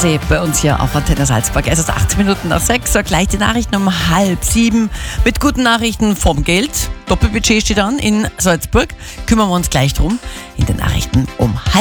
Ostsee bei uns hier auf Antenne Salzburg. Es ist 18 Minuten nach 6, so gleich die Nachrichten um 6:30 mit guten Nachrichten vom Geld. Doppelbudget steht an in Salzburg. Kümmern wir uns gleich drum in den Nachrichten um